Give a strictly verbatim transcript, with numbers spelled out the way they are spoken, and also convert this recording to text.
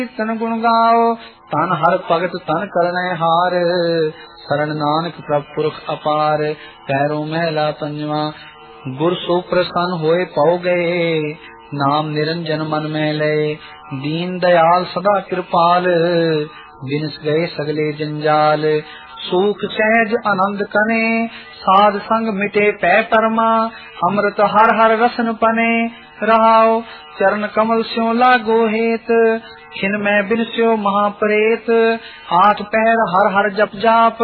तन गुण गाओ तन हर भगत तन करने हार शरण नानक प्रभ पुरख अपार। पैरों महला पंजवा गुर सो प्रसन्न होए पाओ गए नाम निरंजन मन में लय। दीन दयाल सदा कृपाल बिनस गए सगले जंजाल। सुख सहज आनंद कने साध संग मिटे पै परमा। अमृत हर हर रसन पने रहाओ चरण कमल स्यों लागो हेत। खिन में बिन स्यो महापरेत आठ पैर हर हर जप जाप।